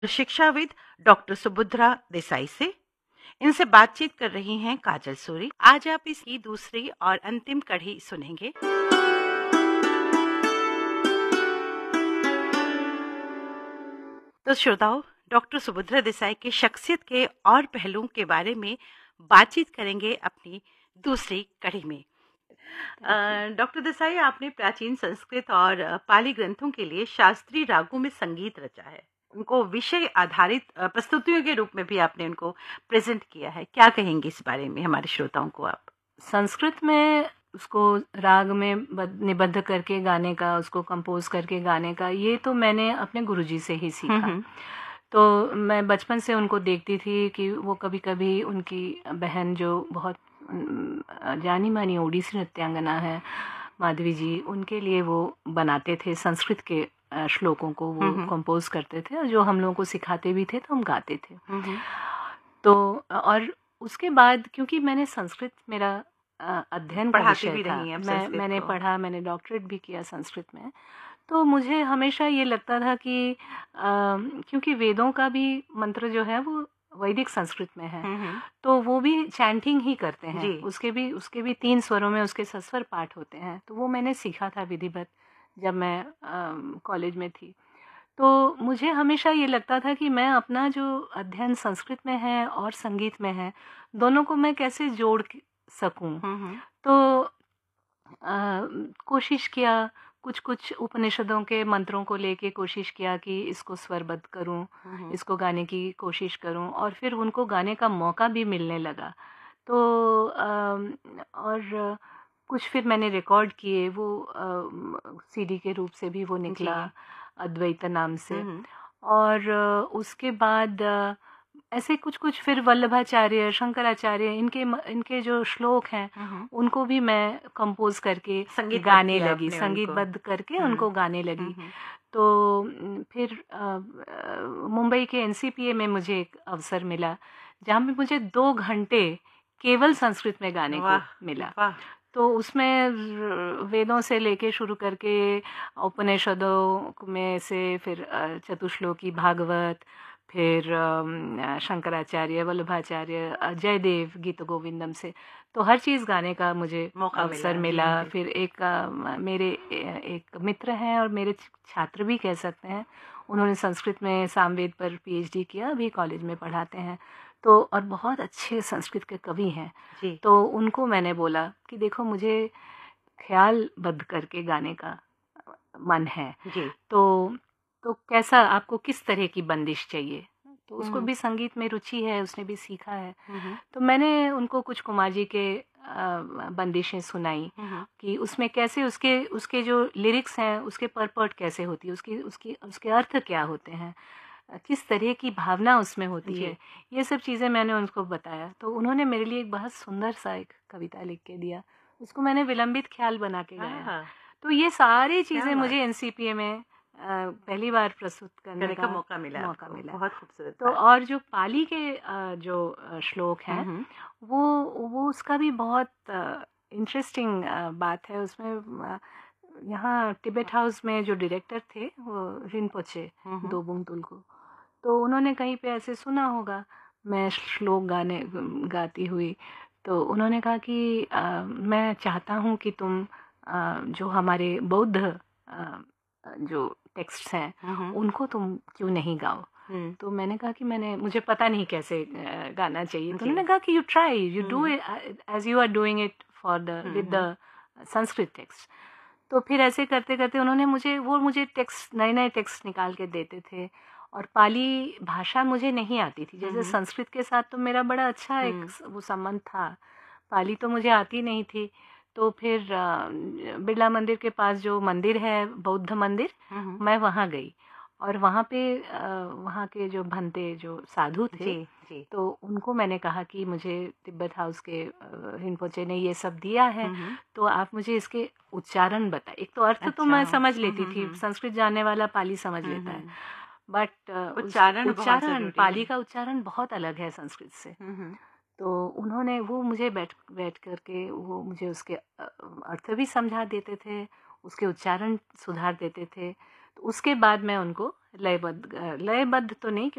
शिक्षाविद डॉक्टर सुभद्रा देसाई से। इनसे बातचीत कर रही हैं काजल सूरी। आज आप इसकी दूसरी और अंतिम कड़ी सुनेंगे। तो श्रोताओं, डॉक्टर सुभद्रा देसाई की शख्सियत के और पहलुओं के बारे में बातचीत करेंगे अपनी दूसरी कड़ी में। डॉक्टर देसाई, आपने प्राचीन संस्कृत और पाली ग्रंथों के लिए शास्त्रीय रागों में संगीत रचा है। उनको विषय आधारित प्रस्तुतियों के रूप में भी आपने उनको प्रेजेंट किया है। क्या कहेंगे इस बारे में हमारे श्रोताओं को आप? संस्कृत में उसको राग में निबद्ध करके गाने का, उसको कंपोज करके गाने का, ये तो मैंने अपने गुरुजी से ही सीखा। तो मैं बचपन से उनको देखती थी कि वो कभी कभी उनकी बहन जो बहुत जानी मानी ओडिसी नृत्यांगना है माधवी जी, उनके लिए वो बनाते थे संस्कृत के श्लोकों को, वो कंपोज करते थे और जो हम लोगों को सिखाते भी थे तो हम गाते थे। तो और उसके बाद क्योंकि मैंने संस्कृत मेरा अध्ययन का विषय था, मैंने पढ़ा, मैंने डॉक्टरेट भी किया संस्कृत में, तो मुझे हमेशा ये लगता था कि क्योंकि वेदों का भी मंत्र जो है वो वैदिक संस्कृत में है, तो वो भी चैंटिंग ही करते हैं, उसके भी 3 स्वरों में उसके सस्वर पाठ होते हैं। तो वो मैंने सीखा था विधिवत जब मैं कॉलेज में थी। तो मुझे हमेशा ये लगता था कि मैं अपना जो अध्ययन संस्कृत में है और संगीत में है, दोनों को मैं कैसे जोड़ सकूं। तो कोशिश किया, कुछ उपनिषदों के मंत्रों को लेके कोशिश किया कि इसको स्वरबद्ध करूं, इसको गाने की कोशिश करूं, और फिर उनको गाने का मौका भी मिलने लगा। तो और कुछ फिर मैंने रिकॉर्ड किए, वो सीडी के रूप से भी वो निकला अद्वैत नाम से। और उसके बाद ऐसे कुछ फिर वल्लभाचार्य, शंकराचार्य, इनके जो श्लोक हैं उनको भी मैं कंपोज करके गाने लगी, संगीतबद्ध करके उनको गाने लगी। तो फिर मुंबई के एनसीपीए में मुझे एक अवसर मिला जहाँ पे मुझे 2 घंटे केवल संस्कृत में गाने को मिला। तो उसमें वेदों से लेके शुरू करके उपनिषदों में से फिर चतुश्लोकी भागवत, फिर शंकराचार्य, वल्लभाचार्य, जयदेव गीत गोविंदम से, तो हर चीज़ गाने का मुझे अवसर मिला। फिर मेरे एक मित्र हैं और मेरे छात्र भी कह सकते हैं, उन्होंने संस्कृत में सामवेद पर पीएचडी किया, अभी कॉलेज में पढ़ाते हैं, तो और बहुत अच्छे संस्कृत के कवि हैं। तो उनको मैंने बोला कि देखो मुझे ख्यालबद्ध करके गाने का मन है, तो कैसा, आपको किस तरह की बंदिश चाहिए? तो उसको भी संगीत में रुचि है, उसने भी सीखा है। तो मैंने उनको कुछ कुमार जी के बंदिशें सुनाई कि उसमें कैसे उसके जो लिरिक्स हैं उसके परपट कैसे होती है, उसके अर्थ क्या होते हैं, किस तरह की भावना उसमें होती है, ये सब चीज़ें मैंने उनको बताया। तो उन्होंने मेरे लिए एक बहुत सुंदर सा एक कविता लिख के दिया, उसको मैंने विलंबित ख्याल बना के गाया। तो ये सारी चीज़ें मुझे एनसीपीए में पहली बार प्रस्तुत करने का मौका मिला। बहुत खूबसूरत। तो और जो पाली के जो श्लोक हैं वो उसका भी बहुत इंटरेस्टिंग बात है उसमें। यहाँ टिबेट हाउस में जो डायरेक्टर थे वो रिनपोचे दोबुंग तुल्को, तो उन्होंने कहीं पे ऐसे सुना होगा मैं श्लोक गाती हुई, तो उन्होंने कहा कि मैं चाहता हूँ कि तुम जो हमारे बौद्ध जो टेक्स्ट हैं उनको तुम क्यों नहीं गाओ। तो मैंने कहा कि मुझे पता नहीं कैसे गाना चाहिए। तो उन्होंने कहा कि you try, you do it as you are doing it for with the Sanskrit text. तो फिर ऐसे करते करते उन्होंने मुझे टेक्स्ट, नए टेक्स्ट निकाल के देते थे। और पाली भाषा मुझे नहीं आती थी, जैसे संस्कृत के साथ तो मेरा बड़ा अच्छा एक वो संबंध था, पाली तो मुझे आती नहीं थी। तो फिर बिरला मंदिर के पास जो मंदिर है, बौद्ध मंदिर, मैं वहाँ गई और वहाँ पे वहाँ के जो भंते जो साधु थे, तो उनको मैंने कहा कि मुझे तिब्बत हाउस के रिनपोचे ने ये सब दिया है, तो आप मुझे इसके उच्चारण बताएं। एक तो अर्थ तो मैं समझ लेती थी, संस्कृत जानने वाला पाली समझ लेता है, बट उच्चारण पाली का उच्चारण बहुत अलग है संस्कृत से। तो उन्होंने वो मुझे बैठ करके वो मुझे उसके अर्थ भी समझा देते थे, उसके उच्चारण सुधार देते थे। तो उसके बाद मैं उनको लयबद्ध तो नहीं